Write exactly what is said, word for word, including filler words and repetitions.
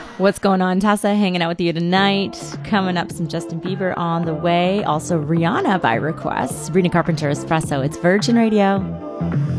What's going on, Tessa? Hanging out with you tonight. Coming up, some Justin Bieber on the way. Also, Rihanna by request. Sabrina Carpenter Espresso. It's Virgin Radio.